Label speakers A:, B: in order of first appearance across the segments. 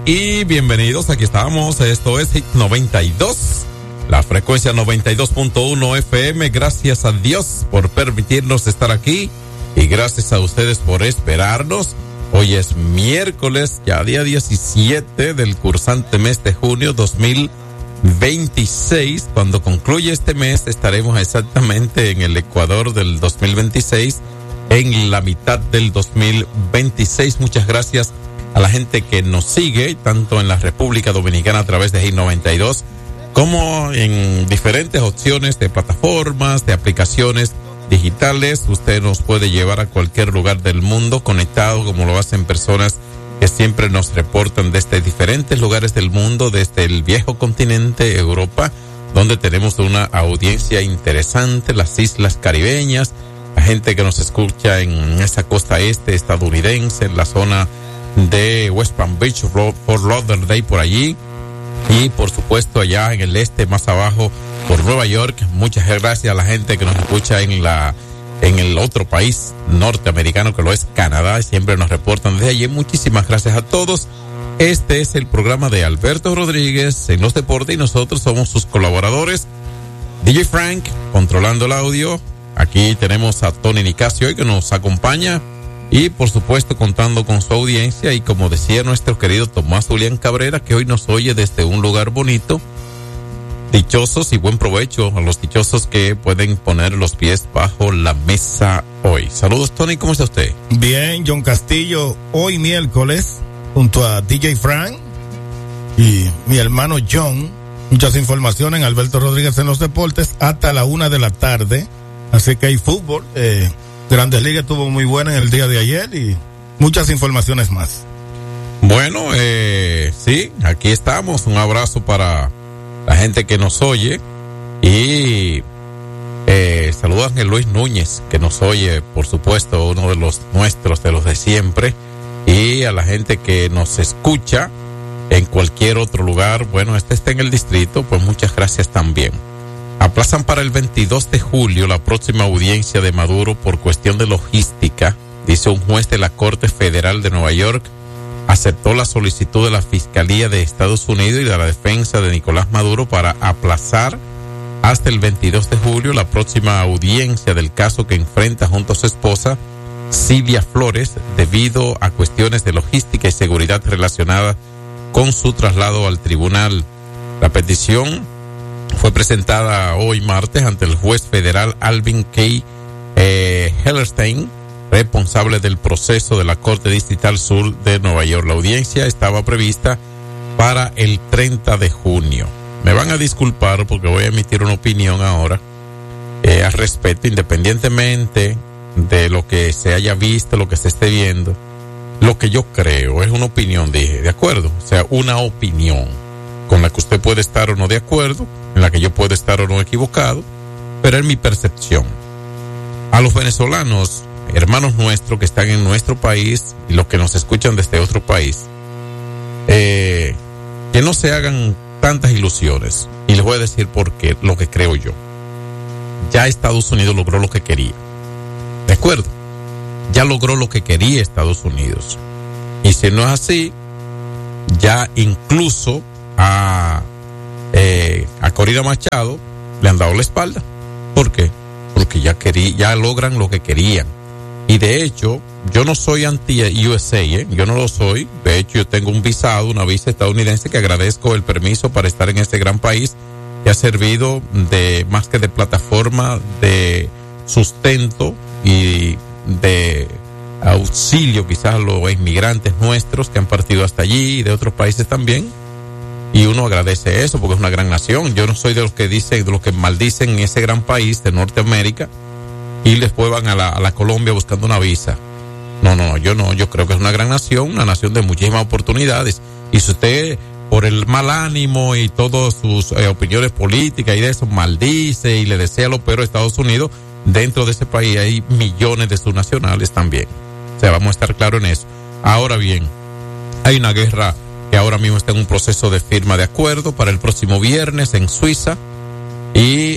A: y bienvenidos. Aquí estamos. Esto es Hit 92, la frecuencia 92.1 FM. Gracias a Dios por permitirnos estar aquí y gracias a ustedes por esperarnos. Hoy es miércoles, ya día 17 del cursante mes de junio 2026. Cuando concluye este mes estaremos exactamente en el Ecuador del 2026, en la mitad del 2026. Muchas gracias a la gente que nos sigue, tanto en la República Dominicana a través de Hit 92, como en diferentes opciones de plataformas, de aplicaciones digitales. Usted nos puede llevar a cualquier lugar del mundo conectado, como lo hacen personas que siempre nos reportan desde diferentes lugares del mundo, desde el viejo continente Europa, donde tenemos una audiencia interesante, las islas caribeñas, la gente que nos escucha en esa costa este estadounidense, en la zona de West Palm Beach, Fort Lauderdale, por allí, y por supuesto allá en el este, más abajo, por Nueva York. Muchas gracias a la gente que nos escucha en el otro país norteamericano que lo es Canadá, siempre nos reportan desde allí. Muchísimas gracias a todos. Este es el programa de Alberto Rodríguez en los deportes y nosotros somos sus colaboradores. DJ Frank controlando el audio. Aquí tenemos a Tony Nicasio hoy que nos acompaña y por supuesto contando con su audiencia, y como decía nuestro querido Tomás Julián Cabrera, que hoy nos oye desde un lugar bonito. Dichosos y buen provecho a los dichosos que pueden poner los pies bajo la mesa hoy. Saludos, Tony, ¿cómo está usted?
B: Bien, John Castillo, hoy miércoles, junto a DJ Frank y mi hermano John, muchas informaciones en Alberto Rodríguez en los deportes hasta la 1:00 p.m, así que hay fútbol, Grandes Ligas estuvo muy buena en el día de ayer y muchas informaciones más.
A: Bueno, sí, aquí estamos, un abrazo para la gente que nos oye y saludos a Ángel Luis Núñez, que nos oye, por supuesto, uno de los nuestros, de los de siempre, y a la gente que nos escucha en cualquier otro lugar. Bueno, este está en el distrito, pues muchas gracias también. Aplazan para el 22 de julio la próxima audiencia de Maduro por cuestión de logística, dice un juez de la Corte Federal de Nueva York. Aceptó la solicitud de la Fiscalía de Estados Unidos y de la defensa de Nicolás Maduro para aplazar hasta el 22 de julio la próxima audiencia del caso que enfrenta junto a su esposa, Silvia Flores, debido a cuestiones de logística y seguridad relacionadas con su traslado al tribunal. La petición fue presentada hoy martes ante el juez federal Alvin K. Hellerstein, responsable del proceso de la Corte Distrital Sur de Nueva York. La audiencia estaba prevista para el 30 de junio. Me van a disculpar porque voy a emitir una opinión ahora al respecto, independientemente de lo que se haya visto, lo que se esté viendo. Lo que yo creo es una opinión, dije, ¿de acuerdo? O sea, una opinión con la que usted puede estar o no de acuerdo, en la que yo puedo estar o no equivocado, pero es mi percepción. A los venezolanos, hermanos nuestros que están en nuestro país y los que nos escuchan desde otro país, que no se hagan tantas ilusiones. Y les voy a decir por qué, lo que creo yo. Ya Estados Unidos logró lo que quería. ¿De acuerdo? Ya logró lo que quería Estados Unidos. Y si no es así, ya incluso a Corina Machado le han dado la espalda. ¿Por qué? Porque ya logran lo que querían. Y de hecho, yo no soy anti-USA, yo no lo soy. De hecho, yo tengo un visado, una visa estadounidense, que agradezco el permiso para estar en este gran país, que ha servido de más que de plataforma de sustento y de auxilio quizás a los inmigrantes nuestros que han partido hasta allí y de otros países también. Y uno agradece eso porque es una gran nación. Yo no soy de los que dicen, de los que maldicen ese gran país de Norteamérica y después van a la Colombia buscando una visa. No, yo creo que es una gran nación, una nación de muchísimas oportunidades. Y si usted, por el mal ánimo y todas sus opiniones políticas y de eso, maldice y le desea lo peor a Estados Unidos, dentro de ese país hay millones de sus nacionales también. O sea, vamos a estar claros en eso. Ahora bien, hay una guerra que ahora mismo está en un proceso de firma de acuerdo para el próximo viernes en Suiza. Y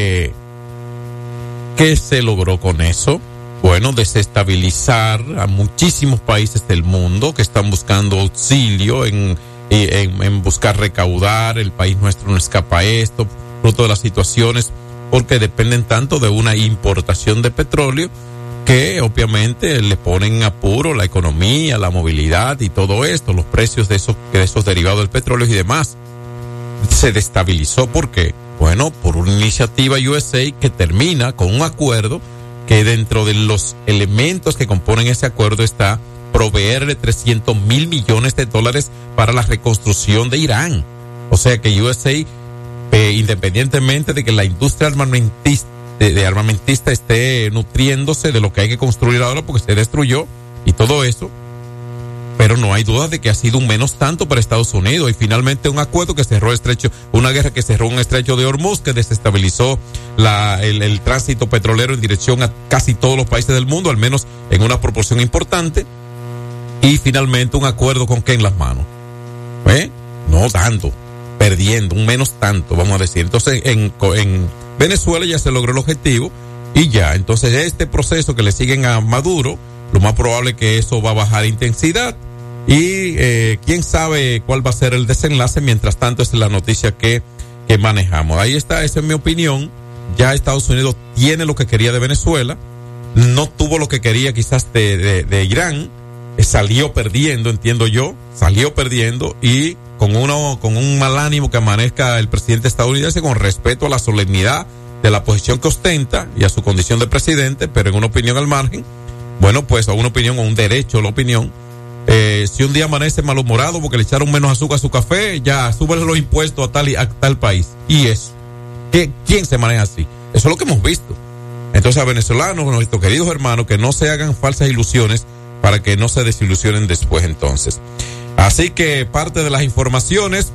A: ¿qué se logró con eso? Bueno, desestabilizar a muchísimos países del mundo que están buscando auxilio en en buscar recaudar. El país nuestro no escapa a esto, fruto de las situaciones, porque dependen tanto de una importación de petróleo que obviamente le ponen en apuro la economía, la movilidad y todo esto, los precios de esos derivados del petróleo y demás. Se destabilizó. ¿Por qué? Bueno, por una iniciativa USA que termina con un acuerdo que dentro de los elementos que componen ese acuerdo está proveerle $300 mil millones para la reconstrucción de Irán. O sea que USA, independientemente de que la industria armamentista esté nutriéndose de lo que hay que construir ahora porque se destruyó y todo eso, pero no hay duda de que ha sido un menos tanto para Estados Unidos. Y finalmente un acuerdo que cerró una guerra que cerró un estrecho de Hormuz que desestabilizó el tránsito petrolero en dirección a casi todos los países del mundo, al menos en una proporción importante. Y finalmente un acuerdo con qué en las manos, no dando, perdiendo, un menos tanto, vamos a decir. Entonces en Venezuela ya se logró el objetivo y ya, entonces este proceso que le siguen a Maduro, lo más probable es que eso va a bajar intensidad y quién sabe cuál va a ser el desenlace. Mientras tanto, esa es la noticia que manejamos. Ahí está, esa es mi opinión. Ya Estados Unidos tiene lo que quería de Venezuela, no tuvo lo que quería quizás de Irán, salió perdiendo, entiendo yo, y con un mal ánimo que amanezca el presidente estadounidense con respeto a la solemnidad de la posición que ostenta y a su condición de presidente, pero en una opinión al margen. Bueno, pues a una opinión o un derecho a la opinión. Si un día amanece malhumorado porque le echaron menos azúcar a su café, ya súbele los impuestos a tal país. Y eso, ¿quién se maneja así? Eso es lo que hemos visto. Entonces a venezolanos, nuestros queridos hermanos, que no se hagan falsas ilusiones para que no se desilusionen después entonces. Así que parte de las informaciones,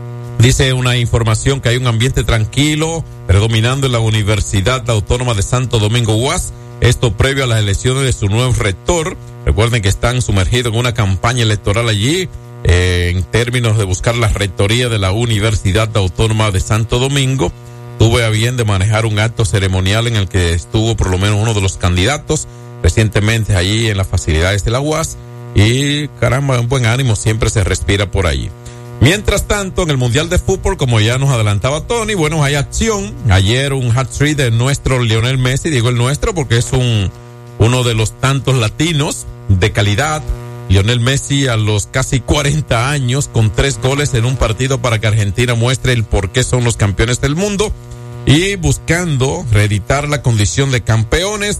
A: dice una información que hay un ambiente tranquilo predominando en la Universidad Autónoma de Santo Domingo UAS. Esto previo a las elecciones de su nuevo rector. Recuerden que están sumergidos en una campaña electoral allí, en términos de buscar la rectoría de la Universidad Autónoma de Santo Domingo. Tuve a bien de manejar un acto ceremonial en el que estuvo por lo menos uno de los candidatos recientemente allí en las facilidades de la UAS. Y caramba, un buen ánimo siempre se respira por allí. Mientras tanto, en el Mundial de Fútbol, como ya nos adelantaba Tony, bueno, hay acción. Ayer un hat-trick de nuestro Lionel Messi, digo el nuestro porque es uno de los tantos latinos de calidad. Lionel Messi a los casi 40 años con 3 goles en un partido para que Argentina muestre el por qué son los campeones del mundo y buscando reeditar la condición de campeones.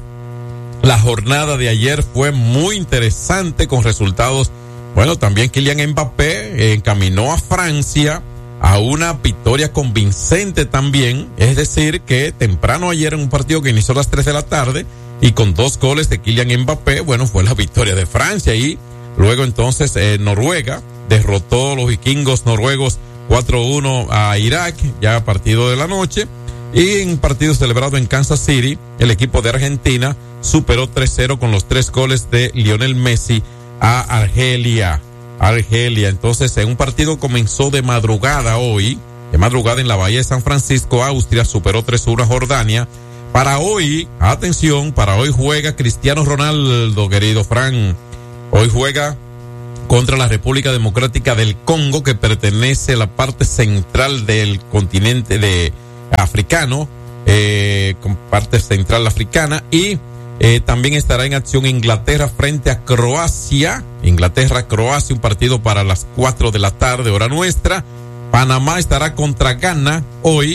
A: La jornada de ayer fue muy interesante con resultados. Bueno, también Kylian Mbappé encaminó a Francia a una victoria convincente también. Es decir, que temprano ayer en un partido que inició a las 3 de la tarde y con 2 goles de Kylian Mbappé, bueno, fue la victoria de Francia. Y luego entonces Noruega derrotó a los vikingos noruegos 4-1 a Irak, ya partido de la noche. Y en partido celebrado en Kansas City, el equipo de Argentina superó 3-0 con los 3 goles de Lionel Messi a Argelia. Entonces, en un partido comenzó de madrugada en la Bahía de San Francisco. Austria superó 3-1 a Jordania. Para hoy, atención, juega Cristiano Ronaldo, querido Fran. Hoy juega contra la República Democrática del Congo, que pertenece a la parte central del continente africano, con parte central africana. Y también estará en acción Inglaterra frente a Croacia. Inglaterra-Croacia, un partido para las 4 de la tarde, hora nuestra. Panamá estará contra Ghana hoy.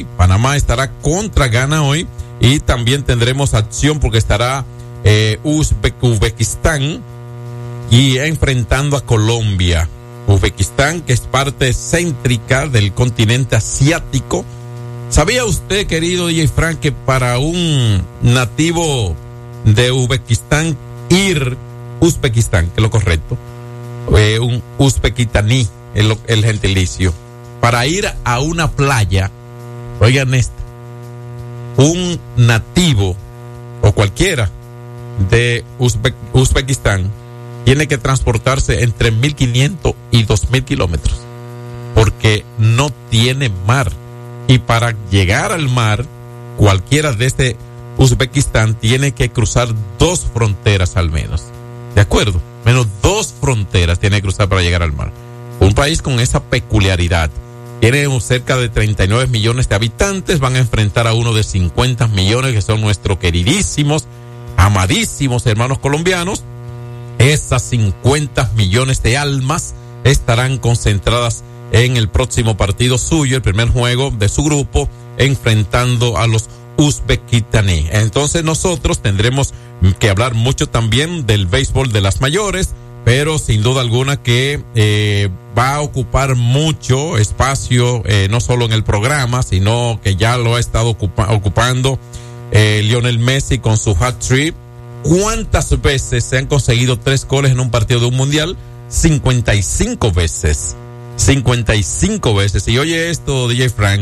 A: Y también tendremos acción porque estará Uzbekistán y enfrentando a Colombia. Uzbekistán, que es parte céntrica del continente asiático. ¿Sabía usted, querido DJ Frank, que para un nativo de Uzbekistán Uzbekistán, que es lo correcto, un uzbekitaní, el gentilicio, para ir a una playa, oigan esto, un nativo o cualquiera de Uzbekistán tiene que transportarse entre 1.500 y 2.000 kilómetros porque no tiene mar, y para llegar al mar cualquiera de Uzbekistán tiene que cruzar 2 fronteras al menos. ¿De acuerdo? Menos 2 fronteras tiene que cruzar para llegar al mar. Un país con esa peculiaridad. Tiene cerca de 39 millones de habitantes, van a enfrentar a uno de 50 millones que son nuestros queridísimos, amadísimos hermanos colombianos. Esas 50 millones de almas estarán concentradas en el próximo partido suyo, el primer juego de su grupo, enfrentando a los uzbekistaní. Entonces nosotros tendremos que hablar mucho también del béisbol de las mayores, pero sin duda alguna que va a ocupar mucho espacio, no solo en el programa, sino que ya lo ha estado ocupando Lionel Messi con su hat-trick. ¿Cuántas veces se han conseguido 3 goles en un partido de un mundial? 55 veces. 55 veces. Y oye esto, DJ Frank,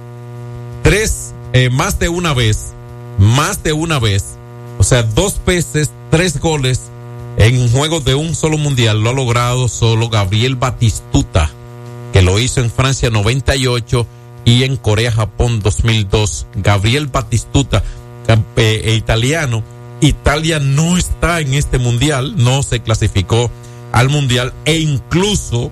A: más de una vez, o sea, 2 veces, 3 goles en juegos de un solo mundial lo ha logrado solo Gabriel Batistuta, que lo hizo en Francia 98 y en Corea-Japón 2002. Gabriel Batistuta, italiano. Italia no está en este mundial, no se clasificó al mundial e incluso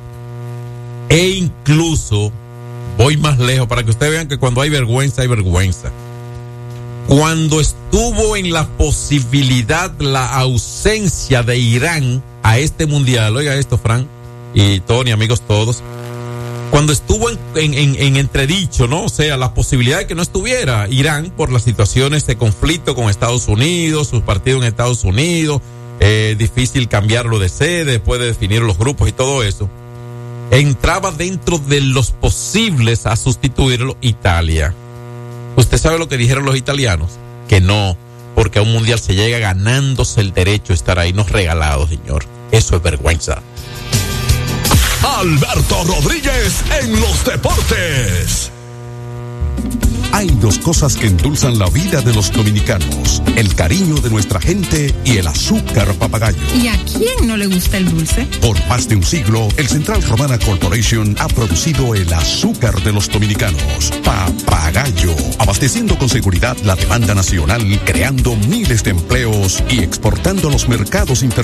A: voy más lejos para que ustedes vean que cuando hay vergüenza, hay vergüenza. Cuando estuvo en la posibilidad, la ausencia de Irán a este mundial, oiga esto, Frank y Tony, amigos todos, cuando estuvo en entredicho, ¿no? O sea, la posibilidad de que no estuviera Irán por las situaciones de conflicto con Estados Unidos, sus partidos en Estados Unidos, difícil cambiarlo de sede, después de definir los grupos y todo eso, entraba dentro de los posibles a sustituirlo Italia. ¿Usted sabe lo que dijeron los italianos? Que no, porque a un mundial se llega ganándose el derecho a estar ahí, no regalado, señor. Eso es vergüenza.
C: Alberto Rodríguez en los deportes.
D: Hay 2 cosas que endulzan la vida de los dominicanos: el cariño de nuestra gente y el azúcar papagayo.
E: ¿Y a quién no le gusta el dulce?
D: Por más de un siglo, el Central Romana Corporation ha producido el azúcar de los dominicanos, Papagayo, abasteciendo con seguridad la demanda nacional, creando miles de empleos y exportando a los mercados internacionales.